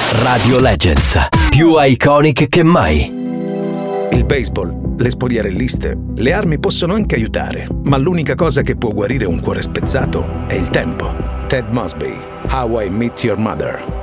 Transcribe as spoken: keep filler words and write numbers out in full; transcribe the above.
Radio Legends, più iconic che mai. Il baseball, le spogliarelliste, le armi possono anche aiutare, ma l'unica cosa che può guarire un cuore spezzato è il tempo. Ted Mosby, How I Met Your Mother.